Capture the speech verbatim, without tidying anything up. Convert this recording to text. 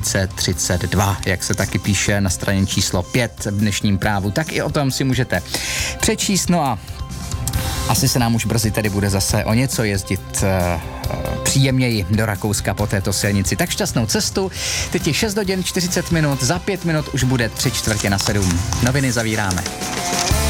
tisíce třicet dva, jak se taky píše na straně číslo pět v dnešním Právu. Tak i o tom si můžete přečíst. No a asi se nám už brzy tedy bude zase o něco jezdit uh, příjemněji do Rakouska po této silnici. Tak šťastnou cestu. Teď je šest hodin čtyřicet minut, za pět minut už bude tři čtvrtě na sedm. Noviny zavíráme.